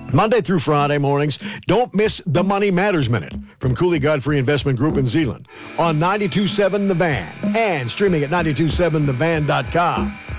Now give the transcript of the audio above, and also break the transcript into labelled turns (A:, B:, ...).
A: Monday through Friday mornings, don't miss the Money Matters Minute from Cooley Godfrey Investment Group in Zeeland on 92.7 The Van and streaming at 92.7thevan.com.